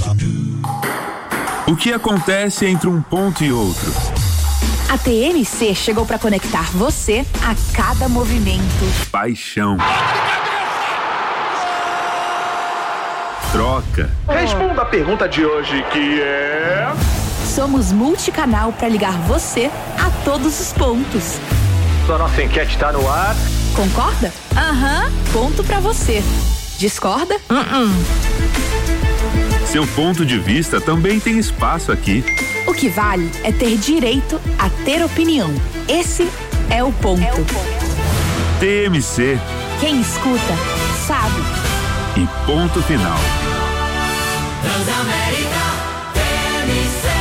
O que acontece entre um ponto e outro? A TMC chegou para conectar você a cada movimento. Paixão. Troca. Responda a pergunta de hoje, que é... Somos multicanal para ligar você a todos os pontos. A nossa enquete está no ar. Concorda? Aham, ponto para você. Discorda? Seu ponto de vista também tem espaço aqui. O que vale é ter direito a ter opinião. Esse é o ponto. TMC. Quem escuta, sabe. E ponto final. Transamérica TMC.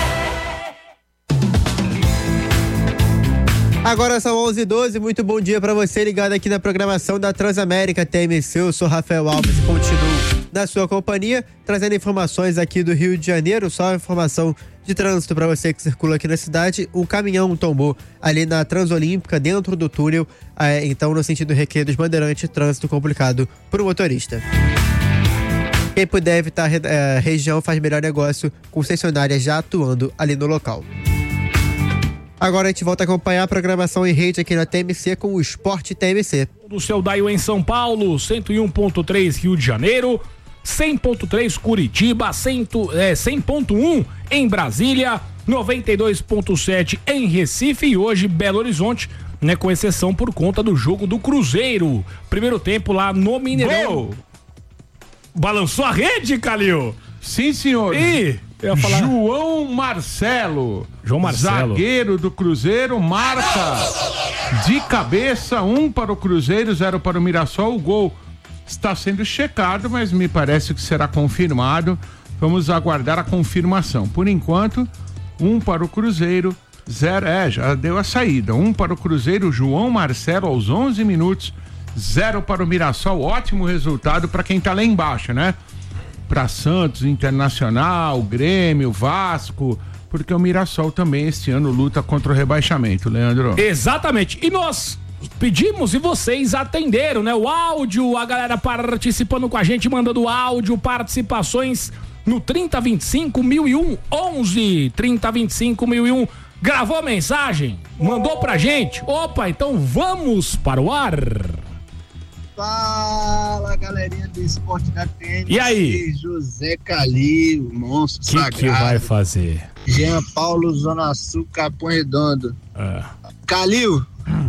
Agora são 11h12, muito bom dia para você ligado aqui na programação da Transamérica TMC. Eu sou Rafael Alves e continuo na sua companhia, trazendo informações aqui do Rio de Janeiro. Só informação de trânsito para você que circula aqui na cidade. Um caminhão tombou ali na Transolímpica, dentro do túnel, então no sentido Recreio dos Bandeirantes, trânsito complicado para o motorista. Quem puder evitar a região faz melhor negócio, concessionária já atuando ali no local. Agora a gente volta a acompanhar a programação em rede aqui na TMC com o Esporte TMC. Do seu Daio em São Paulo, 101.3 Rio de Janeiro, 100.3 Curitiba, 100.1 em Brasília, 92.7 em Recife e hoje Belo Horizonte, né, com exceção por conta do jogo do Cruzeiro. Primeiro tempo lá no Mineirão. Gol! Balançou a rede, Calil? Sim, senhor. E João Marcelo, zagueiro do Cruzeiro, marca de cabeça, 1 para o Cruzeiro, 0 para o Mirassol. O gol está sendo checado, mas me parece que será confirmado. Vamos aguardar a confirmação. Por enquanto, 1 para o Cruzeiro, 0, já deu a saída. 1 para o Cruzeiro, João Marcelo aos 11 minutos, 0 para o Mirassol. Ótimo resultado para quem tá lá embaixo, né? Para Santos, Internacional, Grêmio, Vasco, porque o Mirassol também este ano luta contra o rebaixamento, Leandro. Exatamente. E nós pedimos e vocês atenderam, né? O áudio, a galera participando com a gente, mandando áudio, participações no 3025-1001, 11 3025-1001. Gravou a mensagem? Mandou pra gente? Opa, então vamos para o ar. Fala, galerinha do Esporte da TMC. E aí? José Calil, monstro sagrado. O que vai fazer? Jean Paulo, Zona Sul, Capão Redondo. Calil,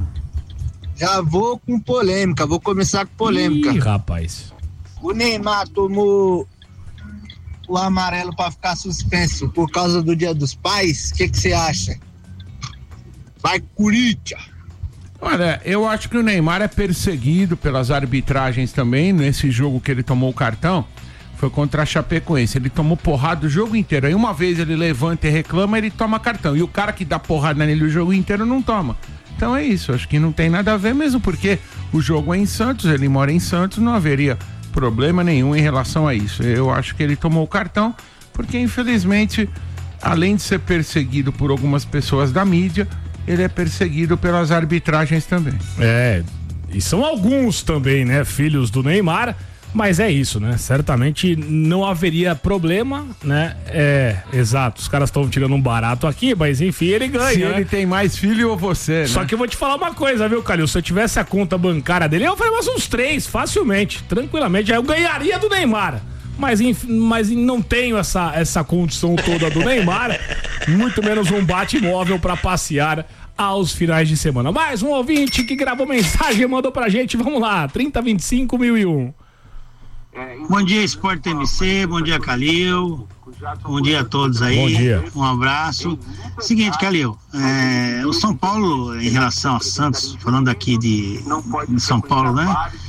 já vou com polêmica, vou começar com polêmica. Ih, rapaz. O Neymar tomou o amarelo pra ficar suspenso por causa do Dia dos Pais. O que você acha? Vai, Corinthians! Olha, eu acho que o Neymar é perseguido pelas arbitragens também. Nesse jogo que ele tomou o cartão, foi contra a Chapecoense. Ele tomou porrada o jogo inteiro. Aí uma vez ele levanta e reclama, ele toma cartão. E o cara que dá porrada nele o jogo inteiro não toma. Então é isso, acho que não tem nada a ver mesmo, porque o jogo é em Santos, ele mora em Santos, não haveria problema nenhum em relação a isso. Eu acho que ele tomou o cartão, porque infelizmente, além de ser perseguido por algumas pessoas da mídia, ele é perseguido pelas arbitragens também. E são alguns também, né, filhos do Neymar, mas é isso, né, certamente não haveria problema, né, exato, os caras estão tirando um barato aqui, mas enfim, ele ganha, se né? ele tem mais filho ou você, né? Só que eu vou te falar uma coisa, viu, Calil, se eu tivesse a conta bancária dele, eu faria mais uns 3, facilmente, tranquilamente, aí eu ganharia do Neymar. Mas não tenho essa condição toda do Neymar, muito menos um bate-móvel pra passear aos finais de semana. Mais um ouvinte que gravou mensagem e mandou pra gente, vamos lá, 3025-1001. Bom dia, Esporte TMC, bom dia, Calil, bom dia a todos aí. Bom dia. Um abraço. Seguinte, Calil, o São Paulo, em relação a Santos, falando aqui de São Paulo, né?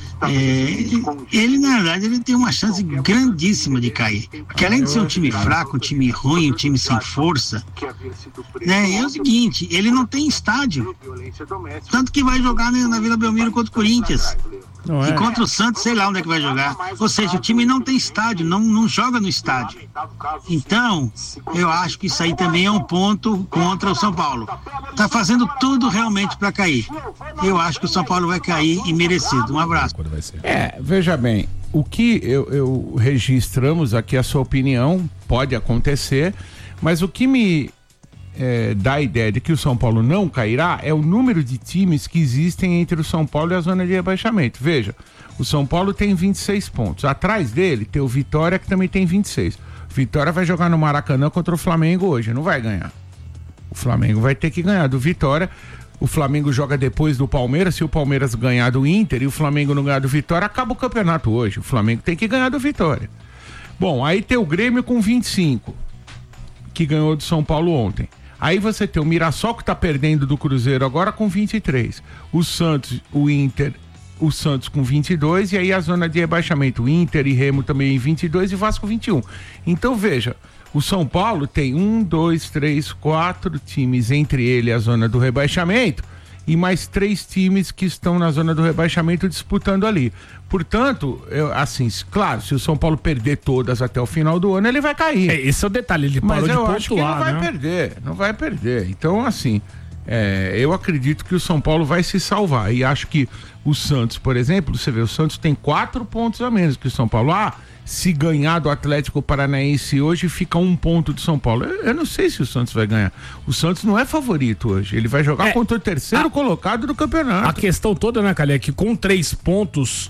Ele, na verdade, ele tem uma chance grandíssima de cair, porque além de ser um time fraco, um time ruim, um time sem força, né, é o seguinte, ele não tem estádio, tanto que vai jogar na Vila Belmiro contra o Corinthians. E contra o Santos, sei lá onde é que vai jogar. Ou seja, o time não tem estádio, não joga no estádio. Então, eu acho que isso aí também é um ponto contra o São Paulo. Tá fazendo tudo realmente para cair. Eu acho que o São Paulo vai cair e merecido. Um abraço. Veja bem, o que eu registramos aqui a sua opinião, pode acontecer, mas o que me dá a ideia de que o São Paulo não cairá é o número de times que existem entre o São Paulo e a zona de rebaixamento. Veja, o São Paulo tem 26 pontos. Atrás dele tem o Vitória, que também tem 26. O Vitória vai jogar no Maracanã contra o Flamengo hoje, não vai ganhar. O Flamengo vai ter que ganhar do Vitória. O Flamengo joga depois do Palmeiras. Se o Palmeiras ganhar do Inter e o Flamengo não ganhar do Vitória, acaba o campeonato hoje. O Flamengo tem que ganhar do Vitória. Bom, aí tem o Grêmio com 25, que ganhou do São Paulo ontem. Aí você tem o Mirassol, que tá perdendo do Cruzeiro agora, com 23. O Santos, o Inter, o Santos com 22. E aí a zona de rebaixamento, o Inter e Remo também em 22 e Vasco 21. Então veja, o São Paulo tem 1, 2, 3, 4 times entre ele e a zona do rebaixamento e mais 3 times que estão na zona do rebaixamento disputando ali. Portanto, assim, claro, se o São Paulo perder todas até o final do ano, ele vai cair. Esse é o detalhe, ele parou de pontuar, acho que não vai perder. Então, assim, eu acredito que o São Paulo vai se salvar. E acho que o Santos, por exemplo, você vê, o Santos tem 4 pontos a menos que o São Paulo. Se ganhar do Atlético Paranaense hoje, fica 1 ponto do São Paulo. Eu não sei se o Santos vai ganhar. O Santos não é favorito hoje. Ele vai jogar contra o terceiro colocado do campeonato. A questão toda, né, Calé, é que com 3 pontos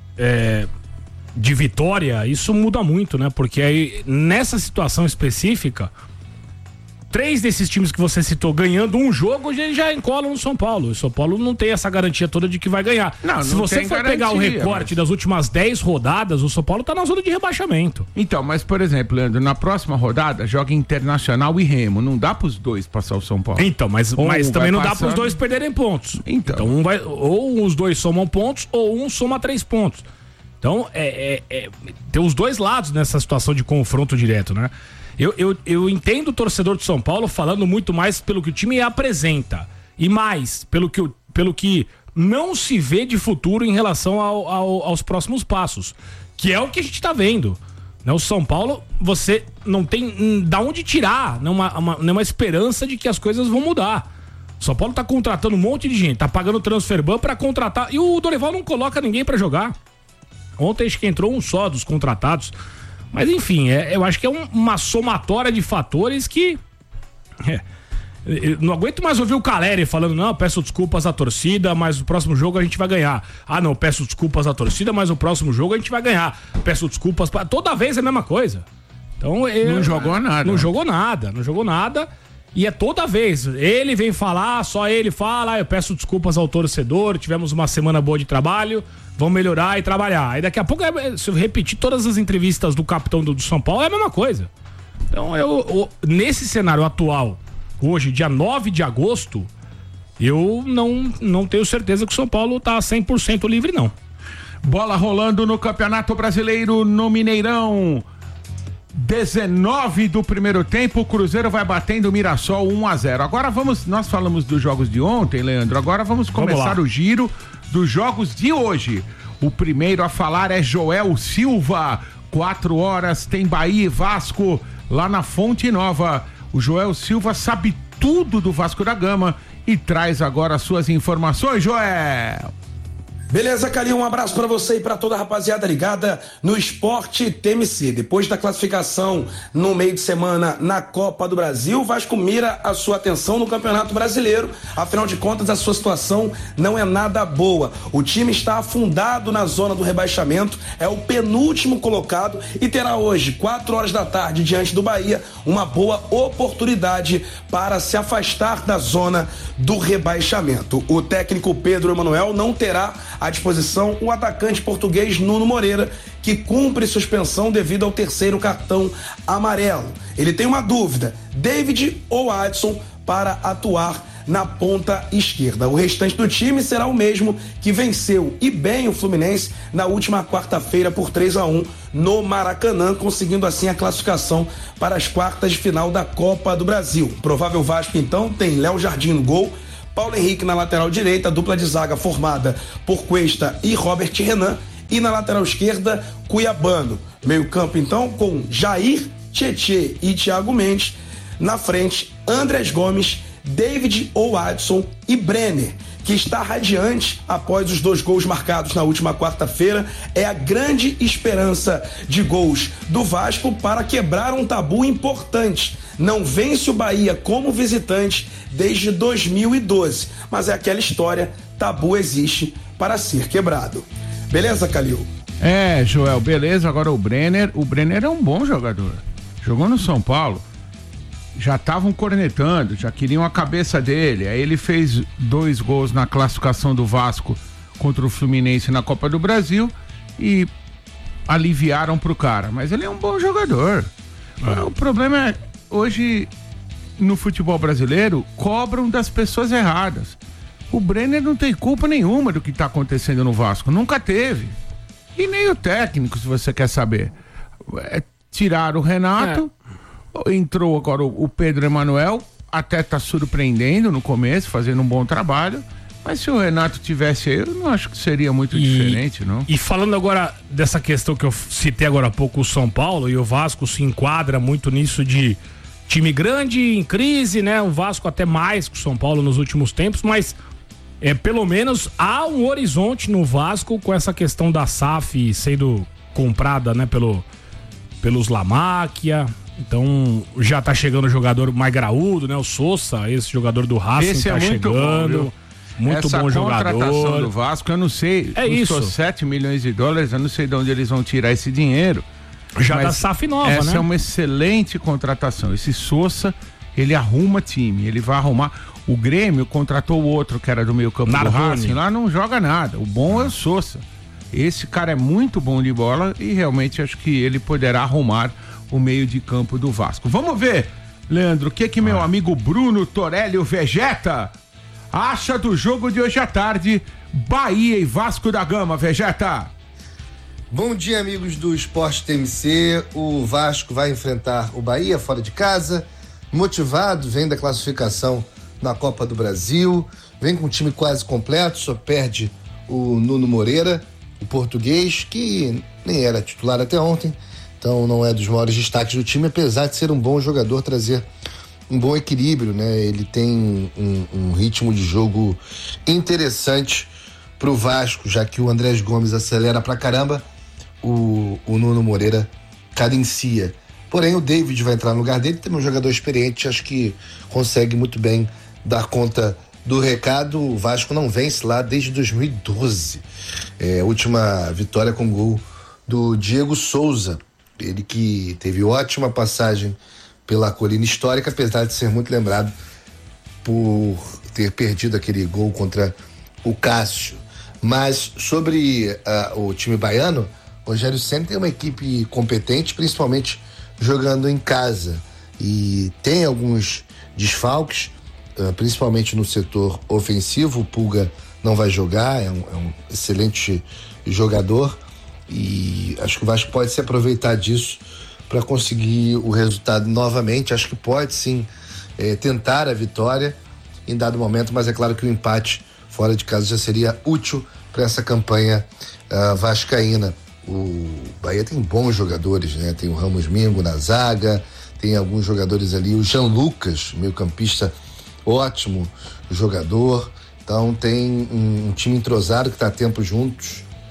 de vitória, isso muda muito, né? Porque aí, nessa situação específica, 3 desses times que você citou ganhando um jogo, já encolam no São Paulo. O São Paulo não tem essa garantia toda de que vai ganhar. Se você for pegar o recorte das últimas 10 rodadas, o São Paulo tá na zona de rebaixamento. Então, mas por exemplo, Leandro, na próxima rodada joga Internacional e Remo. Não dá pros 2 passar o São Paulo. Então, mas também não dá pros 2 perderem pontos. Então ou os 2 somam pontos, ou um soma 3 pontos. Então, tem os 2 lados nessa situação de confronto direto, né? Eu entendo o torcedor de São Paulo falando muito mais pelo que o time apresenta e mais pelo que não se vê de futuro em relação aos próximos passos, que é o que a gente tá vendo. O São Paulo, você não tem da onde tirar nenhuma esperança de que as coisas vão mudar. O São Paulo tá contratando um monte de gente, tá pagando transfer ban pra contratar, e o Dorival não coloca ninguém pra jogar. Ontem acho que entrou um só dos contratados. Mas enfim, eu acho que é uma somatória de fatores que... eu não aguento mais ouvir o Caleri falando, não, peço desculpas à torcida, mas o próximo jogo a gente vai ganhar. Não, peço desculpas à torcida, mas o próximo jogo a gente vai ganhar. Peço desculpas... Toda vez é a mesma coisa. Então, não jogou nada. Não jogou nada. E é toda vez. Ele vem falar, só ele fala, eu peço desculpas ao torcedor, tivemos uma semana boa de trabalho, vamos melhorar e trabalhar. Aí daqui a pouco, se eu repetir todas as entrevistas do capitão do São Paulo, é a mesma coisa. Então, nesse cenário atual, hoje, dia 9 de agosto, eu não tenho certeza que o São Paulo tá 100% livre, não. Bola rolando no Campeonato Brasileiro, no Mineirão. 19 do primeiro tempo, o Cruzeiro vai batendo o Mirassol 1-0. Agora nós falamos dos jogos de ontem, Leandro, agora vamos começar o giro dos jogos de hoje. O primeiro a falar é Joel Silva. 4 horas tem Bahia e Vasco lá na Fonte Nova. O Joel Silva sabe tudo do Vasco da Gama e traz agora as suas informações, Joel. Beleza, Calil, um abraço pra você e pra toda a rapaziada ligada no Esporte TMC. Depois da classificação no meio de semana na Copa do Brasil, o Vasco mira a sua atenção no Campeonato Brasileiro. Afinal de contas, a sua situação não é nada boa. O time está afundado na zona do rebaixamento, é o penúltimo colocado e terá hoje, 4 horas da tarde, diante do Bahia, uma boa oportunidade para se afastar da zona do rebaixamento. O técnico Pedro Emanuel não terá à disposição o atacante português Nuno Moreira, que cumpre suspensão devido ao 3º cartão amarelo. Ele tem uma dúvida: David ou Adson para atuar na ponta esquerda. O restante do time será o mesmo que venceu e bem o Fluminense na última quarta-feira por 3-1 no Maracanã, conseguindo assim a classificação para as quartas de final da Copa do Brasil. Provável Vasco então tem Léo Jardim no gol, Paulo Henrique na lateral direita, dupla de zaga formada por Cuesta e Robert Renan, e na lateral esquerda, Cuiabano. Meio campo então com Jair, Tietê e Thiago Mendes. Na frente, Andrés Gomes, David Owadson e Brenner, que está radiante após os 2 gols marcados na última quarta-feira. É a grande esperança de gols do Vasco para quebrar um tabu importante. Não vence o Bahia como visitante desde 2012, mas é aquela história, tabu existe para ser quebrado. Beleza, Calil? Joel, beleza. Agora o Brenner é um bom jogador. Jogou no São Paulo. Já estavam cornetando, já queriam a cabeça dele. Aí ele fez 2 gols na classificação do Vasco contra o Fluminense na Copa do Brasil e aliviaram pro cara. Mas ele é um bom jogador. O problema é, hoje, no futebol brasileiro, cobram das pessoas erradas. O Brenner não tem culpa nenhuma do que tá acontecendo no Vasco. Nunca teve. E nem o técnico, se você quer saber. Tiraram o Renato... Entrou agora o Pedro Emanuel, até tá surpreendendo no começo, fazendo um bom trabalho, mas se o Renato tivesse aí, eu não acho que seria muito diferente, não. E falando agora dessa questão que eu citei agora há pouco, o São Paulo e o Vasco se enquadra muito nisso de time grande em crise, né? O Vasco até mais que o São Paulo nos últimos tempos, mas pelo menos há um horizonte no Vasco com essa questão da SAF sendo comprada, né, pelos La Máquia. Então já tá chegando o jogador mais graúdo, né? O Sousa, esse jogador do Racing, esse tá chegando. Muito bom jogador. Essa contratação do Vasco, eu não sei. Custou 7 milhões de dólares, eu não sei de onde eles vão tirar esse dinheiro. Já da SAF nova, essa é uma excelente contratação. Esse Sousa, ele arruma time, ele vai arrumar. O Grêmio contratou o outro que era do meio campo do Racing, lá não joga nada. O bom é o Sousa. Esse cara é muito bom de bola e realmente acho que ele poderá arrumar o meio de campo do Vasco. Vamos ver, Leandro, o que meu amigo Bruno Torelli, o Vegeta, acha do jogo de hoje à tarde, Bahia e Vasco da Gama, Vegeta? Bom dia, amigos do Esporte TMC. O Vasco vai enfrentar o Bahia fora de casa, motivado, vem da classificação na Copa do Brasil, vem com um time quase completo, só perde o Nuno Moreira, o português, que nem era titular até ontem, então não é dos maiores destaques do time, apesar de ser um bom jogador, trazer um bom equilíbrio, né? Ele tem um ritmo de jogo interessante pro Vasco, já que o Andrés Gomes acelera pra caramba, o Nuno Moreira cadencia. Porém, o David vai entrar no lugar dele, também um jogador experiente, acho que consegue muito bem dar conta do recado. O Vasco não vence lá desde 2012. A última vitória com gol do Diego Souza, ele que teve ótima passagem pela Colina Histórica, apesar de ser muito lembrado por ter perdido aquele gol contra o Cássio. Mas sobre o time baiano, Rogério Ceni tem uma equipe competente, principalmente jogando em casa, e tem alguns desfalques, principalmente no setor ofensivo. O Pulga não vai jogar, é um excelente jogador, e acho que o Vasco pode se aproveitar disso para conseguir o resultado novamente. Acho que pode sim tentar a vitória em dado momento, mas é claro que o empate fora de casa já seria útil para essa campanha vascaína. O Bahia tem bons jogadores, né? Tem o Ramos Mingo na zaga, tem alguns jogadores ali, o Jean Lucas, meio campista, ótimo jogador. Então tem um time entrosado que está há tempo junto,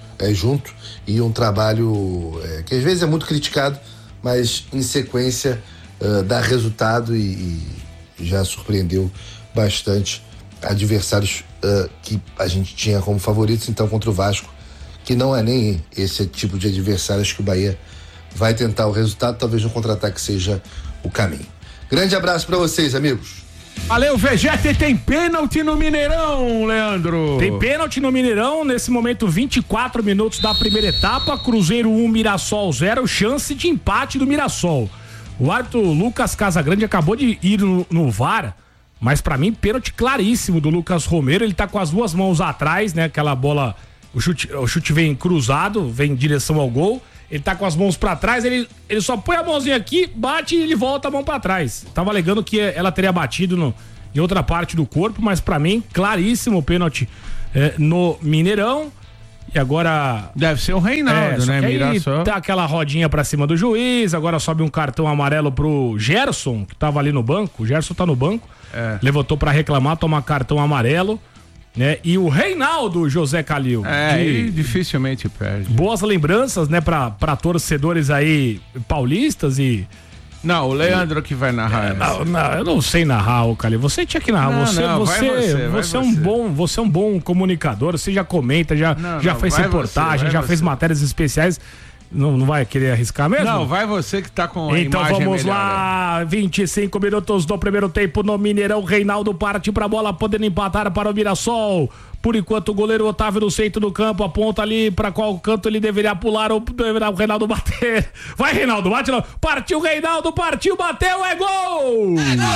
e um trabalho que às vezes é muito criticado, mas em sequência dá resultado e já surpreendeu bastante adversários que a gente tinha como favoritos. Então, contra o Vasco, que não é nem esse tipo de adversário, acho que o Bahia vai tentar o resultado, talvez no contra-ataque seja o caminho. Grande abraço para vocês, amigos. Valeu, Vegeta. Tem pênalti no Mineirão, Leandro. Tem pênalti no Mineirão, nesse momento 24 minutos da primeira etapa, Cruzeiro 1, Mirassol 0, chance de empate do Mirassol. O árbitro Lucas Casagrande acabou de ir no VAR, mas pra mim pênalti claríssimo do Lucas Romero. Ele tá com as duas mãos atrás, né, aquela bola, o chute vem cruzado, vem em direção ao gol. Ele tá com as mãos pra trás, ele só põe a mãozinha aqui, bate e ele volta a mão pra trás. Tava alegando que ela teria batido em outra parte do corpo, mas pra mim, claríssimo o pênalti no Mineirão. E agora... Deve ser o Reinaldo, né, Mirassol? Tá aquela rodinha pra cima do juiz, agora sobe um cartão amarelo pro Gerson, que tava ali no banco. O Gerson tá no banco. levantou pra reclamar, tomar cartão amarelo, né? E o Reinaldo José Calil. E dificilmente perde. Boas lembranças, né, pra torcedores aí paulistas e... Não, o Leandro que vai narrar. Não, eu não sei narrar, o Calil. Você tinha que narrar. Você é um bom comunicador. Você já comenta, já fez reportagem, já fez matérias especiais. Não vai querer arriscar mesmo? Não, vai você que tá com a então imagem vamos melhor, lá, 25 minutos do primeiro tempo no Mineirão. Reinaldo parte pra bola, podendo empatar para o Mirassol. Por enquanto o goleiro Otávio no centro do campo aponta ali pra qual canto ele deveria pular ou deverá o Reinaldo bater. Vai, Reinaldo, bate lá. Partiu, Reinaldo, partiu, bateu, é gol!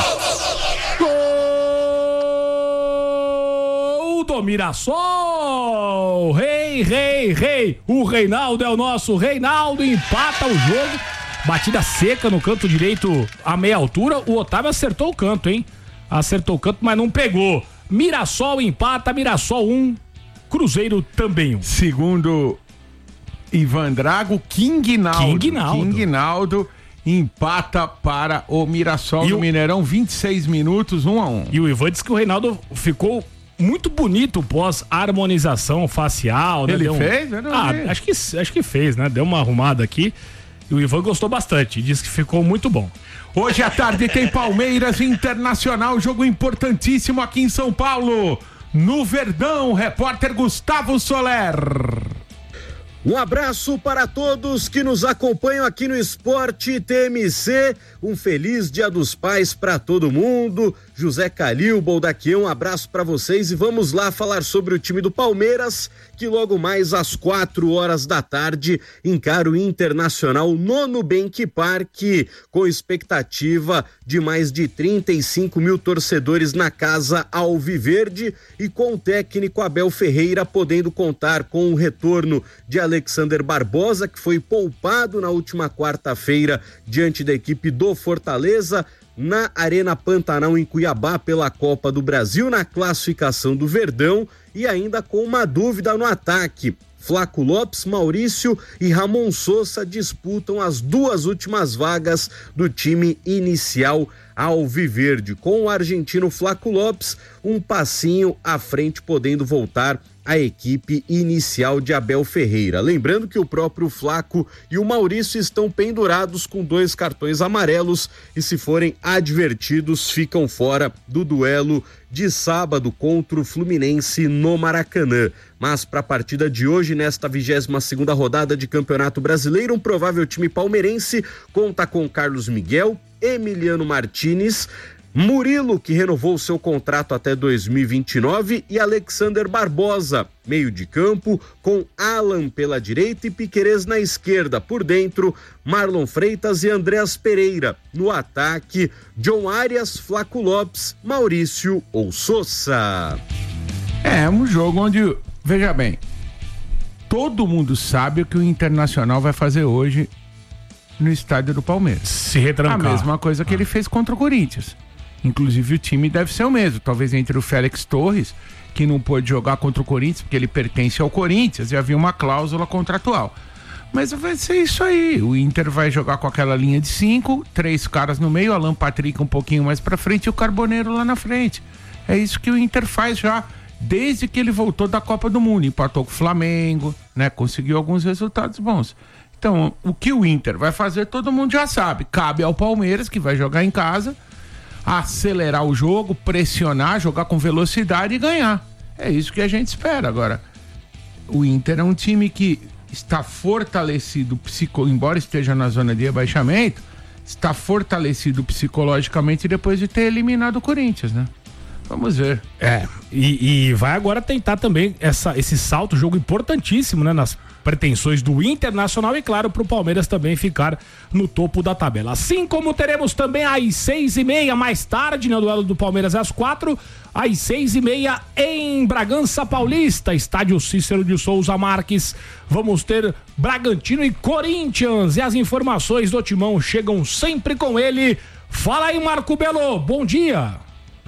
Gol do Mirassol! Rei! O Reinaldo é o nosso Reinaldo, empata o jogo. Batida seca no canto direito a meia altura. O Otávio acertou o canto, hein? Acertou o canto, mas não pegou. Mirassol empata, Mirassol 1, Cruzeiro também 1. Segundo Ivan Drago, King Naldo empata para o Mirassol no Mineirão, 26 minutos, 1-1. E o Ivan disse que o Reinaldo ficou muito bonito pós harmonização facial. Né? Ele fez? Eu não vi. Acho que fez, né? Deu uma arrumada aqui. E o Ivan gostou bastante, disse que ficou muito bom. Hoje à tarde tem Palmeiras Internacional, jogo importantíssimo aqui em São Paulo. No Verdão, repórter Gustavo Soler. Um abraço para todos que nos acompanham aqui no Esporte TMC. Um feliz Dia dos Pais para todo mundo. José Calil, Boldaquião, um abraço para vocês e vamos lá falar sobre o time do Palmeiras, que logo mais às 4 da tarde encara o Internacional no Nubank Park, com expectativa de mais de 35 mil torcedores na casa alviverde e com o técnico Abel Ferreira podendo contar com o retorno de Alexander Barbosa, que foi poupado na última quarta-feira diante da equipe do Fortaleza, na Arena Pantanal em Cuiabá pela Copa do Brasil, na classificação do Verdão, e ainda com uma dúvida no ataque. Flaco Lopes, Maurício e Ramon Sosa disputam as 2 últimas vagas do time inicial alviverde, com o argentino Flaco Lopes um passinho à frente, podendo voltar a equipe inicial de Abel Ferreira. Lembrando que o próprio Flaco e o Maurício estão pendurados com 2 cartões amarelos e, se forem advertidos, ficam fora do duelo de sábado contra o Fluminense no Maracanã. Mas para a partida de hoje, nesta 22ª rodada de Campeonato Brasileiro, um provável time palmeirense conta com Carlos Miguel, Emiliano Martínez, Murilo, que renovou seu contrato até 2029, e Alexander Barbosa, meio de campo, com Alan pela direita e Piquerez na esquerda. Por dentro, Marlon Freitas e Andreas Pereira. No ataque, John Arias, Flaco Lopes, Maurício ou Sosa. É um jogo onde, veja bem, todo mundo sabe o que o Internacional vai fazer hoje no estádio do Palmeiras. Se retrancar. A mesma coisa que ele fez contra o Corinthians. Inclusive o time deve ser o mesmo, talvez entre o Félix Torres, que não pôde jogar contra o Corinthians porque ele pertence ao Corinthians e havia uma cláusula contratual. Mas vai ser isso aí, o Inter vai jogar com aquela linha de 5, 3 caras no meio, Alan Patrick um pouquinho mais pra frente e o Carboneiro lá na frente. É isso que o Inter faz já desde que ele voltou da Copa do Mundo, empatou com o Flamengo, né? Conseguiu alguns resultados bons. Então, o que o Inter vai fazer todo mundo já sabe, cabe ao Palmeiras, que vai jogar em casa, acelerar o jogo, pressionar, jogar com velocidade e ganhar. É isso que a gente espera. Agora, o Inter é um time que está fortalecido, embora esteja na zona de rebaixamento, está fortalecido psicologicamente depois de ter eliminado o Corinthians, né? Vamos ver. E vai agora tentar também esse salto, jogo importantíssimo, né? Nas pretensões do Internacional e, claro, pro Palmeiras também ficar no topo da tabela. Assim como teremos também às 6h30, mais tarde, no duelo do Palmeiras às 4, às 6h30 em Bragança Paulista, estádio Cícero de Souza Marques. Vamos ter Bragantino e Corinthians, e as informações do Timão chegam sempre com ele. Fala aí, Marco Belo, bom dia.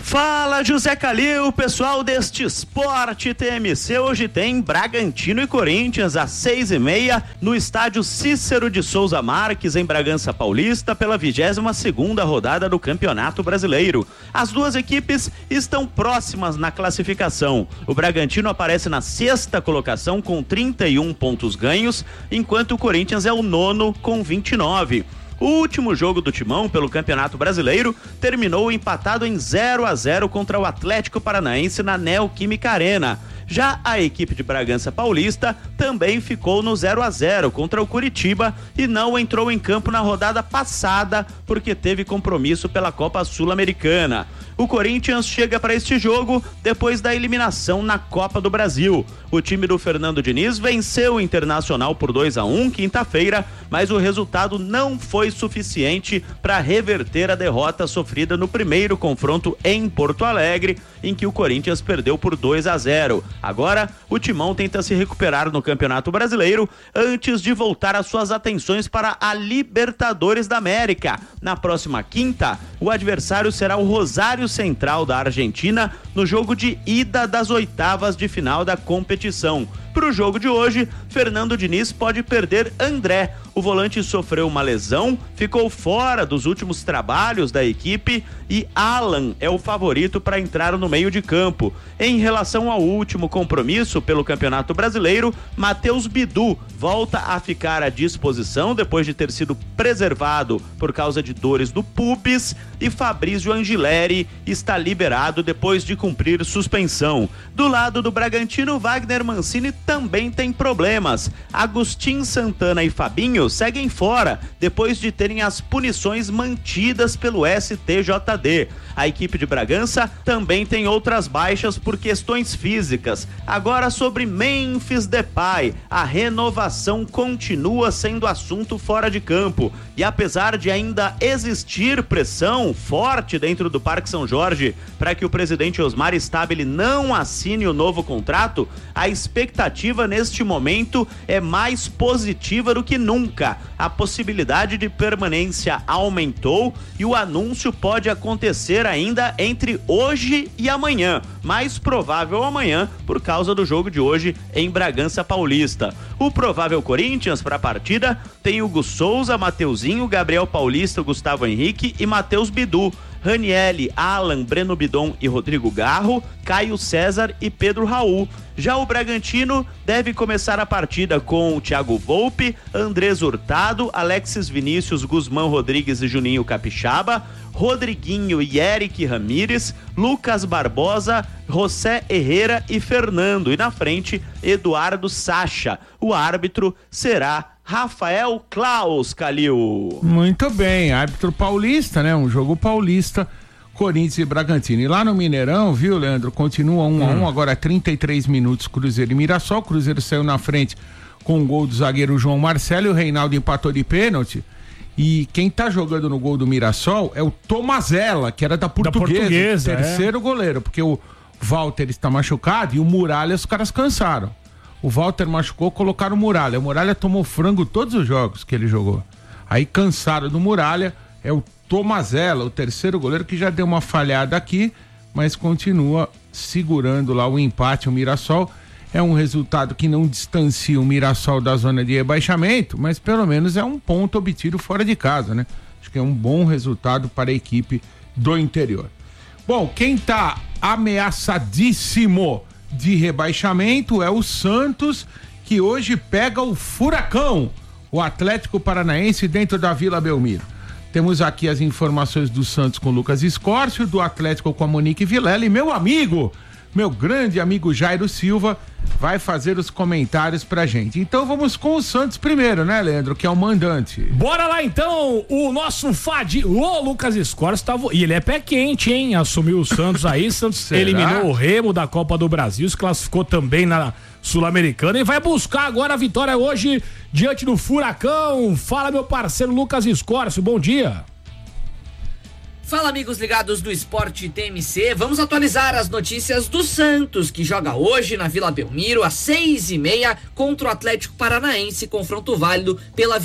Fala, José Calil, pessoal deste Esporte TMC. Hoje tem Bragantino e Corinthians às 6h30 no estádio Cícero de Souza Marques, em Bragança Paulista, pela 22ª rodada do Campeonato Brasileiro. As duas equipes estão próximas na classificação. O Bragantino aparece na 6ª colocação com 31 pontos ganhos, enquanto o Corinthians é o 9º com 29. O último jogo do Timão pelo Campeonato Brasileiro terminou empatado em 0-0 contra o Atlético Paranaense na Neoquímica Arena. Já a equipe de Bragança Paulista também ficou no 0-0 contra o Curitiba e não entrou em campo na rodada passada porque teve compromisso pela Copa Sul-Americana. O Corinthians chega para este jogo depois da eliminação na Copa do Brasil. O time do Fernando Diniz venceu o Internacional por 2-1 quinta-feira, mas o resultado não foi suficiente para reverter a derrota sofrida no primeiro confronto em Porto Alegre, em que o Corinthians perdeu por 2-0. Agora, o Timão tenta se recuperar no Campeonato Brasileiro antes de voltar as suas atenções para a Libertadores da América. Na próxima quinta, o adversário será o Rosário Central da Argentina no jogo de ida das oitavas de final da competição. Para o jogo de hoje, Fernando Diniz pode perder André. O volante sofreu uma lesão, ficou fora dos últimos trabalhos da equipe e Alan é o favorito para entrar no meio de campo. Em relação ao último compromisso pelo Campeonato Brasileiro, Matheus Bidu volta a ficar à disposição depois de ter sido preservado por causa de dores do pubis e Fabrício Angileri está liberado depois de cumprir suspensão. Do lado do Bragantino, Wagner Mancini também tem problemas. Agostinho Santana e Fabinho seguem fora depois de terem as punições mantidas pelo STJD. A equipe de Bragança também tem outras baixas por questões físicas. Agora sobre Memphis Depay, a renovação continua sendo assunto fora de campo e apesar de ainda existir pressão forte dentro do Parque São Jorge para que o presidente Osmar Stabile não assine o novo contrato, a expectativa neste momento é mais positiva do que nunca. A possibilidade de permanência aumentou e o anúncio pode acontecer ainda entre hoje e amanhã, mais provável amanhã por causa do jogo de hoje em Bragança Paulista. O provável Corinthians para a partida tem Hugo Souza, Mateuzinho, Gabriel Paulista, Gustavo Henrique e Matheus Bidu. Ranielli, Alan, Breno Bidon e Rodrigo Garro, Caio César e Pedro Raul. Já o Bragantino deve começar a partida com Thiago Volpe, Andrés Hurtado, Alexis Vinícius, Guzmán Rodrigues e Juninho Capixaba, Rodriguinho e Eric Ramírez, Lucas Barbosa, José Herrera e Fernando. E na frente, Eduardo Sacha. O árbitro será Rafael Klaus, Calil. Muito bem, árbitro paulista, né? Um jogo paulista, Corinthians e Bragantino. E lá no Mineirão, viu, Leandro? Continua 1-1, agora 33 minutos, Cruzeiro e Mirassol. O Cruzeiro saiu na frente com o gol do zagueiro João Marcelo e o Reinaldo empatou de pênalti. E quem tá jogando no gol do Mirassol é o Tomazella, que era da Portuguesa, terceiro goleiro, porque o Walter está machucado e o Muralha os caras cansaram. O Walter machucou, colocaram o Muralha. O Muralha tomou frango todos os jogos que ele jogou. Aí cansaram do Muralha, é o Tomazella, o terceiro goleiro, que já deu uma falhada aqui, mas continua segurando lá o empate. O Mirassol é um resultado que não distancia o Mirassol da zona de rebaixamento, mas pelo menos é um ponto obtido fora de casa, né? Acho que é um bom resultado para a equipe do interior. Bom, quem tá ameaçadíssimo de rebaixamento é o Santos, que hoje pega o Furacão, o Atlético Paranaense, dentro da Vila Belmiro. Temos aqui as informações do Santos com o Lucas Escórcio, do Atlético com a Monique Vilela, e meu amigo, meu grande amigo Jairo Silva vai fazer os comentários pra gente. Então vamos com o Santos primeiro, né, Leandro, que é o mandante. Bora lá então, o nosso Fadi, o Lucas Escórcio, e ele é pé quente, hein, assumiu o Santos aí, Santos eliminou o Remo da Copa do Brasil, se classificou também na Sul-Americana e vai buscar agora a vitória hoje diante do Furacão. Fala, meu parceiro Lucas Escórcio, bom dia. Fala, amigos ligados do Esporte TMC, vamos atualizar as notícias do Santos, que joga hoje na Vila Belmiro às 6h30 contra o Atlético Paranaense, confronto válido pela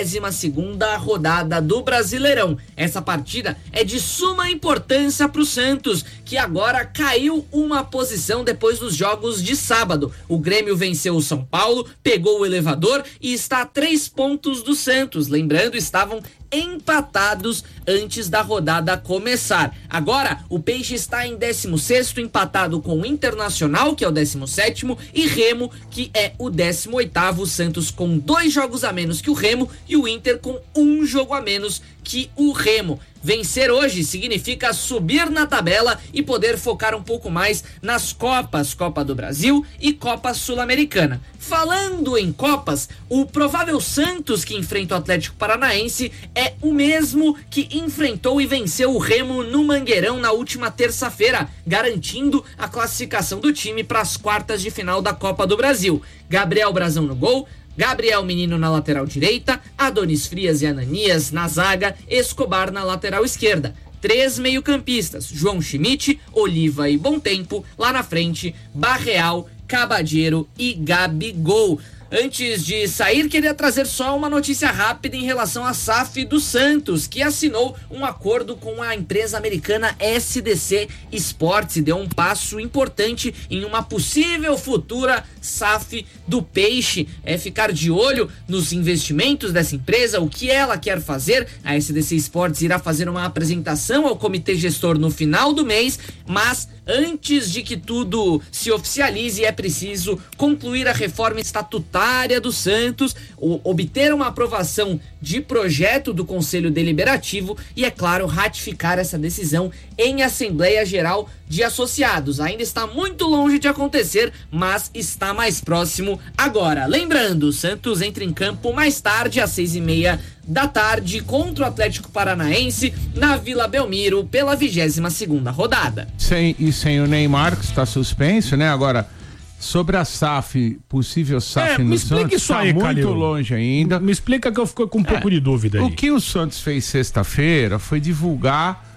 22ª rodada do Brasileirão. Essa partida é de suma importância para o Santos, que agora caiu uma posição depois dos jogos de sábado. O Grêmio venceu o São Paulo, pegou o elevador e está a 3 pontos do Santos. Lembrando, estavam empatados antes da rodada começar. Agora, o Peixe está em 16º, empatado com o Internacional, que é o 17º, e Remo, que é o 18º. O Santos com 2 jogos a menos que o Remo e o Inter com 1 jogo a menos que o Remo. Vencer hoje significa subir na tabela e poder focar um pouco mais nas Copas, Copa do Brasil e Copa Sul-Americana. Falando em Copas, o provável Santos que enfrenta o Atlético Paranaense é o mesmo que enfrentou e venceu o Remo no Mangueirão na última terça-feira, garantindo a classificação do time para as quartas de final da Copa do Brasil. Gabriel Brazão no gol, Gabriel Menino na lateral direita, Adonis Frias e Ananias na zaga, Escobar na lateral esquerda. 3 meio-campistas, João Schmidt, Oliva e Bom Tempo. Lá na frente, Barreal, Cabadeiro e Gabigol. Antes de sair, queria trazer só uma notícia rápida em relação à SAF do Santos, que assinou um acordo com a empresa americana SDC Sports e deu um passo importante em uma possível futura SAF do Peixe. É ficar de olho nos investimentos dessa empresa, o que ela quer fazer. A SDC Sports irá fazer uma apresentação ao comitê gestor no final do mês, mas antes de que tudo se oficialize, é preciso concluir a reforma estatutária do Santos, obter uma aprovação de projeto do Conselho Deliberativo e, é claro, ratificar essa decisão em Assembleia Geral de Associados. Ainda está muito longe de acontecer, mas está mais próximo agora. Lembrando, o Santos entra em campo mais tarde, às 6h30 da tarde, contra o Atlético Paranaense na Vila Belmiro, pela 22ª rodada. Sem o Neymar, que está suspenso, né? Agora, sobre a SAF, possível SAF no Santos, isso aí, muito Calil. longe ainda. Me explica que eu fico com um pouco de dúvida aí. O que o Santos fez sexta-feira foi divulgar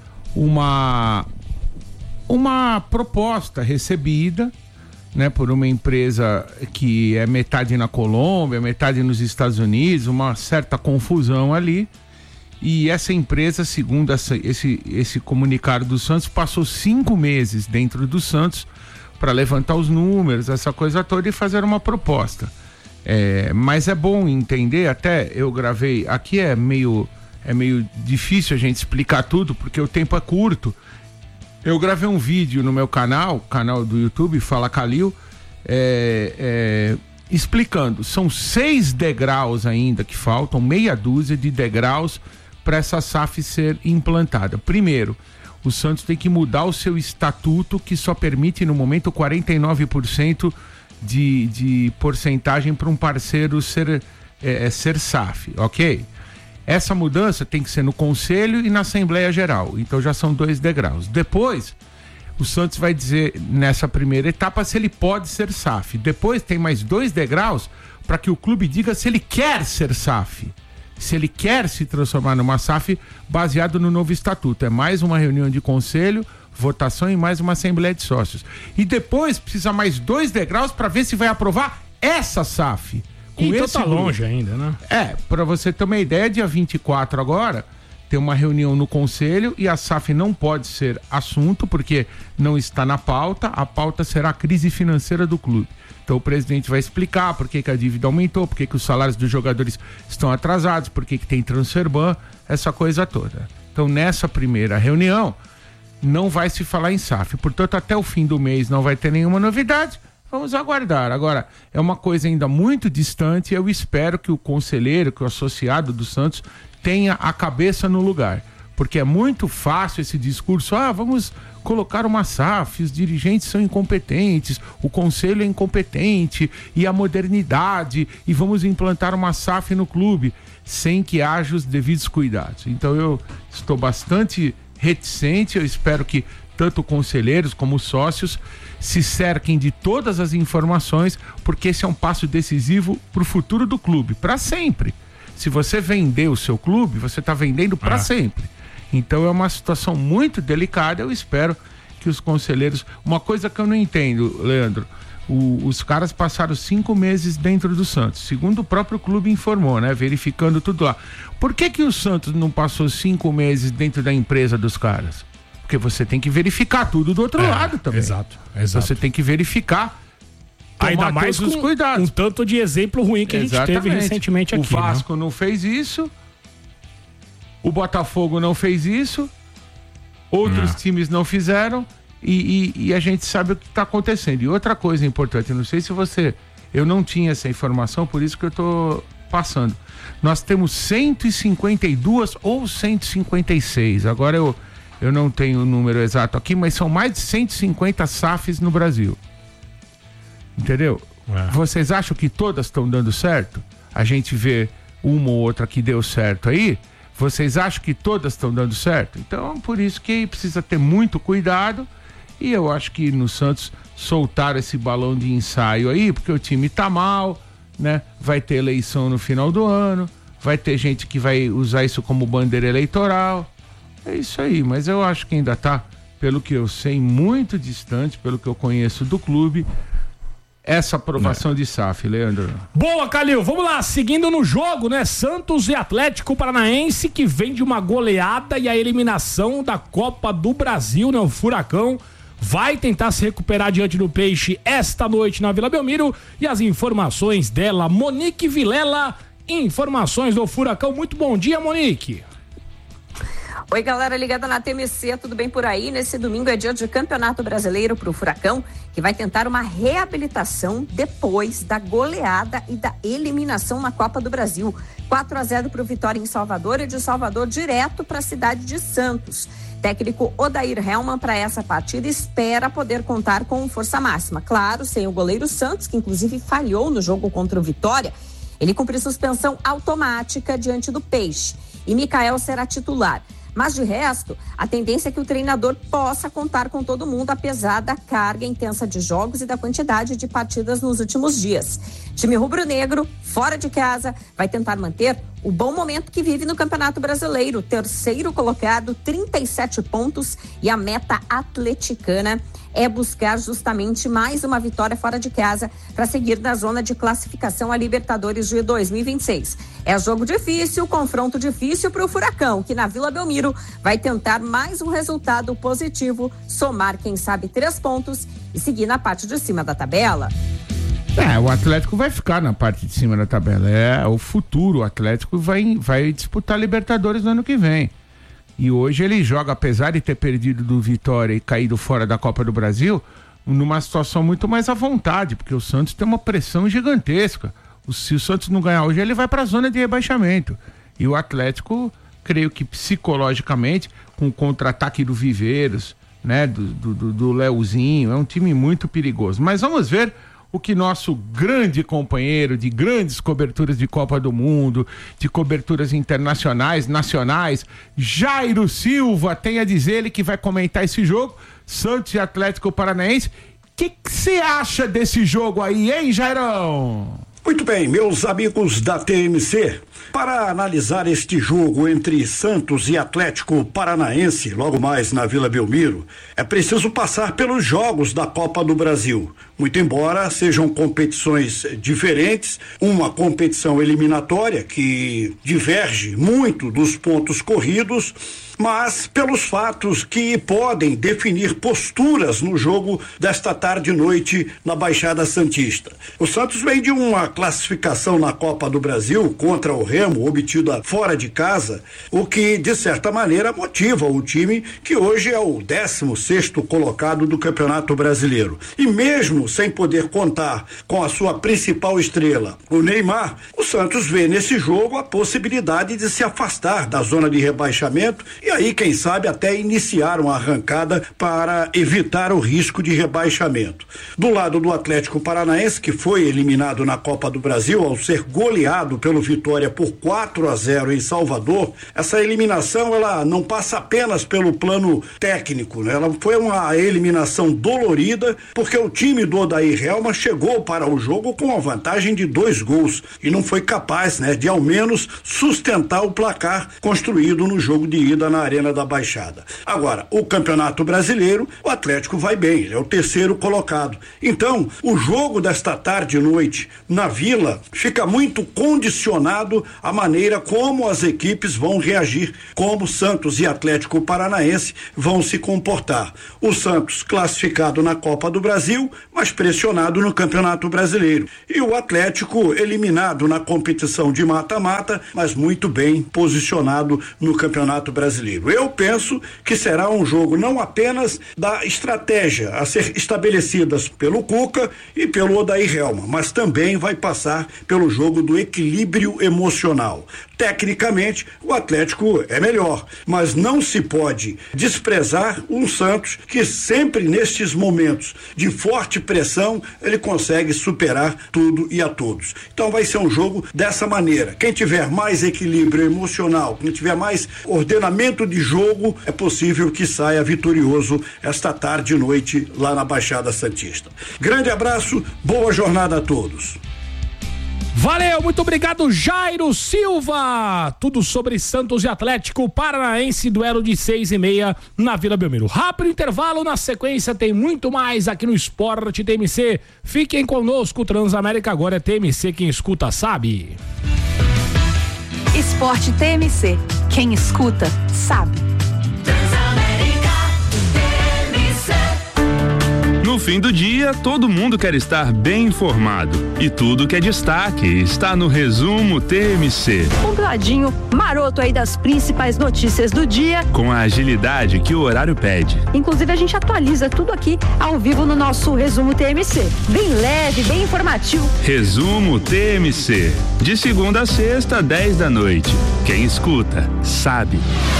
uma proposta recebida, né, por uma empresa que é metade na Colômbia, metade nos Estados Unidos, uma certa confusão ali. E essa empresa, segundo esse comunicado do Santos, passou 5 meses dentro do Santos para levantar os números, essa coisa toda, e fazer uma proposta. Mas é bom entender, até eu gravei, aqui é meio difícil a gente explicar tudo, porque o tempo é curto. Eu gravei um vídeo no meu canal do YouTube, Fala Calil, explicando. São 6 degraus ainda que faltam, meia dúzia de degraus para essa SAF ser implantada. Primeiro, o Santos tem que mudar o seu estatuto, que só permite no momento 49% de porcentagem para um parceiro ser SAF, ok? Essa mudança tem que ser no Conselho e na Assembleia Geral. Então já são 2 degraus. Depois, o Santos vai dizer, nessa primeira etapa, se ele pode ser SAF. Depois tem mais 2 degraus para que o clube diga se ele quer ser SAF. Se ele quer se transformar numa SAF baseado no novo estatuto. É mais uma reunião de conselho, votação e mais uma Assembleia de Sócios. E depois precisa mais 2 degraus para ver se vai aprovar essa SAF. Então tá longe ainda, né? Para você ter uma ideia, dia 24 agora, tem uma reunião no Conselho e a SAF não pode ser assunto, porque não está na pauta. A pauta será a crise financeira do clube. Então o presidente vai explicar por que a dívida aumentou, por que os salários dos jogadores estão atrasados, por que tem transfer ban, essa coisa toda. Então nessa primeira reunião não vai se falar em SAF. Portanto, até o fim do mês não vai ter nenhuma novidade. Vamos aguardar. Agora, é uma coisa ainda muito distante. Eu espero que o conselheiro, que o associado do Santos tenha a cabeça no lugar. Porque é muito fácil esse discurso, vamos colocar uma SAF, os dirigentes são incompetentes, o conselho é incompetente, e a modernidade, e vamos implantar uma SAF no clube, sem que haja os devidos cuidados. Então eu estou bastante reticente, eu espero que tanto conselheiros como sócios se cerquem de todas as informações, porque esse é um passo decisivo para o futuro do clube, para sempre. Se você vender o seu clube, você está vendendo para sempre. Então é uma situação muito delicada. Eu espero que os conselheiros... Uma coisa que eu não entendo, Leandro, os caras passaram 5 meses dentro do Santos, segundo o próprio clube informou, né? Verificando tudo lá. Por que o Santos não passou 5 meses dentro da empresa dos caras? Porque você tem que verificar tudo do outro lado também. Exato. Você tem que verificar. Ainda mais com cuidados. Um tanto de exemplo ruim que a gente teve recentemente aqui. O Vasco não fez isso, o Botafogo não fez isso, outros times não fizeram e a gente sabe o que está acontecendo. E outra coisa importante, não sei se eu não tinha essa informação, por isso que eu estou passando. Nós temos 152 ou 156, agora eu não tenho o número exato aqui, mas são mais de 150 SAFs no Brasil. Entendeu? Vocês acham que todas estão dando certo? A gente vê uma ou outra que deu certo aí. Vocês acham que todas estão dando certo? Então, por isso que precisa ter muito cuidado. E eu acho que no Santos soltaram esse balão de ensaio aí, porque o time tá mal, né? Vai ter eleição no final do ano, vai ter gente que vai usar isso como bandeira eleitoral. É isso aí, mas eu acho que ainda tá, pelo que eu sei, muito distante, pelo que eu conheço do clube, essa aprovação de SAF, Leandro. Boa, Calil. Vamos lá, seguindo no jogo, né? Santos e Atlético Paranaense, que vem de uma goleada e a eliminação da Copa do Brasil, né? O Furacão vai tentar se recuperar diante do Peixe esta noite na Vila Belmiro. E as informações dela, Monique Vilela, informações do Furacão. Muito bom dia, Monique. Oi, galera ligada na TMC, tudo bem por aí? Nesse domingo é dia de Campeonato Brasileiro para o Furacão, que vai tentar uma reabilitação depois da goleada e da eliminação na Copa do Brasil. 4-0 para o Vitória em Salvador e de Salvador direto para a cidade de Santos. Técnico Odair Hellmann para essa partida espera poder contar com força máxima. Claro, sem o goleiro Santos, que inclusive falhou no jogo contra o Vitória, ele cumpriu suspensão automática diante do Peixe e Mikael será titular. Mas de resto, a tendência é que o treinador possa contar com todo mundo, apesar da carga intensa de jogos e da quantidade de partidas nos últimos dias. Time rubro-negro, fora de casa, vai tentar manter o bom momento que vive no Campeonato Brasileiro. Terceiro colocado, 37 pontos, e a meta atleticana é buscar justamente mais uma vitória fora de casa para seguir na zona de classificação a Libertadores de 2026. É jogo difícil, confronto difícil para o Furacão, que na Vila Belmiro vai tentar mais um resultado positivo, somar, quem sabe, 3 pontos e seguir na parte de cima da tabela. O Atlético vai ficar na parte de cima da tabela. É o futuro. O Atlético vai disputar Libertadores no ano que vem. E hoje ele joga, apesar de ter perdido do Vitória e caído fora da Copa do Brasil, numa situação muito mais à vontade, porque o Santos tem uma pressão gigantesca. Se o Santos não ganhar hoje, ele vai para a zona de rebaixamento. E o Atlético, creio que psicologicamente, com o contra-ataque do Viveiros, né, do Leozinho, é um time muito perigoso. Mas vamos ver o que nosso grande companheiro de grandes coberturas de Copa do Mundo, de coberturas internacionais, nacionais, Jairo Silva, tem a dizer, ele que vai comentar esse jogo, Santos e Atlético Paranaense. O que você acha desse jogo aí, hein, Jairão? Muito bem, meus amigos da TMC, para analisar este jogo entre Santos e Atlético Paranaense, logo mais na Vila Belmiro, é preciso passar pelos jogos da Copa do Brasil. Muito embora sejam competições diferentes, uma competição eliminatória que diverge muito dos pontos corridos, mas pelos fatos que podem definir posturas no jogo desta tarde e noite na Baixada Santista. O Santos vem de uma classificação na Copa do Brasil contra o Remo, obtida fora de casa, o que de certa maneira motiva o time, que hoje é o 16º colocado do Campeonato Brasileiro. E mesmo sem poder contar com a sua principal estrela, o Neymar, o Santos vê nesse jogo a possibilidade de se afastar da zona de rebaixamento e aí, quem sabe, até iniciar uma arrancada para evitar o risco de rebaixamento. Do lado do Atlético Paranaense, que foi eliminado na Copa Copa do Brasil ao ser goleado pelo Vitória por 4-0 em Salvador, essa eliminação ela não passa apenas pelo plano técnico, né? Ela foi uma eliminação dolorida porque o time do Odair Helma chegou para o jogo com uma vantagem de 2 gols e não foi capaz, né, de ao menos sustentar o placar construído no jogo de ida na Arena da Baixada. Agora, o Campeonato Brasileiro, o Atlético vai bem, ele é o terceiro colocado. Então, o jogo desta tarde e noite na Vila fica muito condicionado à maneira como as equipes vão reagir, como Santos e Atlético Paranaense vão se comportar. O Santos classificado na Copa do Brasil, mas pressionado no Campeonato Brasileiro. E o Atlético eliminado na competição de mata-mata, mas muito bem posicionado no Campeonato Brasileiro. Eu penso que será um jogo não apenas da estratégia a ser estabelecidas pelo Cuca e pelo Odair Helma, mas também vai passar pelo jogo do equilíbrio emocional. Tecnicamente, o Atlético é melhor, mas não se pode desprezar um Santos que sempre nestes momentos de forte pressão, ele consegue superar tudo e a todos. Então vai ser um jogo dessa maneira. Quem tiver mais equilíbrio emocional, quem tiver mais ordenamento de jogo, é possível que saia vitorioso esta tarde e noite lá na Baixada Santista. Grande abraço, boa jornada a todos. Valeu, muito obrigado, Jairo Silva. Tudo sobre Santos e Atlético Paranaense, duelo de 6h30 na Vila Belmiro. Rápido intervalo, na sequência tem muito mais aqui no Esporte TMC. Fiquem conosco, Transamérica agora é TMC, quem escuta sabe. Esporte TMC, quem escuta sabe. No fim do dia, todo mundo quer estar bem informado. E tudo que é destaque está no Resumo TMC. Compiladinho maroto aí das principais notícias do dia. Com a agilidade que o horário pede. Inclusive a gente atualiza tudo aqui ao vivo no nosso Resumo TMC. Bem leve, bem informativo. Resumo TMC. De segunda a sexta, 10 da noite. Quem escuta, sabe.